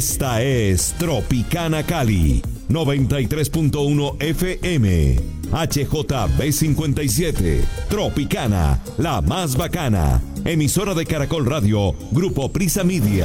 Esta es Tropicana Cali, 93.1 FM, HJB57, Tropicana, la más bacana, emisora de Caracol Radio, Grupo Prisa Media.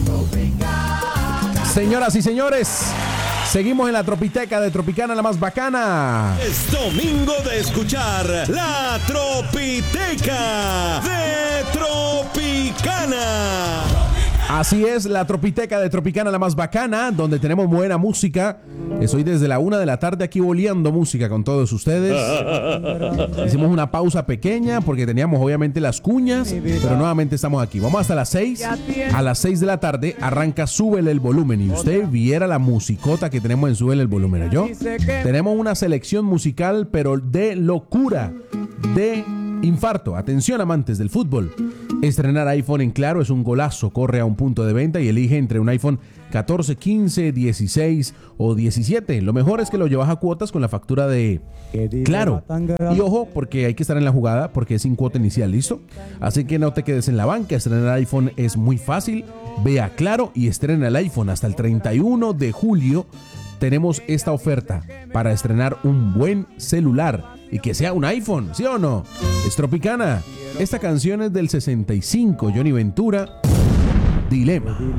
Señoras y señores, seguimos en la Tropiteca de Tropicana, la más bacana. Es domingo de escuchar la Tropiteca de Tropicana. Así es, la Tropiteca de Tropicana, la más bacana, donde tenemos buena música. Estoy desde la 1 de la tarde aquí boleando música con todos ustedes. Hicimos una pausa pequeña porque teníamos obviamente las cuñas, pero nuevamente estamos aquí. Vamos hasta las 6. A las 6 de la tarde arranca Súbele el Volumen. Y usted viera la musicota que tenemos en Súbele el Volumen, ¿yo? Tenemos una selección musical, pero de locura, de infarto. Atención, amantes del fútbol. Estrenar iPhone en Claro es un golazo. Corre a un punto de venta y elige entre un iPhone 14, 15, 16 o 17. Lo mejor es que lo llevas a cuotas con la factura de Claro. Y ojo, porque hay que estar en la jugada porque es sin cuota inicial, ¿listo? Así que no te quedes en la banca. Estrenar iPhone es muy fácil. Ve a Claro y estrena el iPhone. Hasta el 31 de julio tenemos esta oferta para estrenar un buen celular. Y que sea un iPhone, ¿sí o no? Es Tropicana. Esta canción es del 65, Johnny Ventura, Dilema.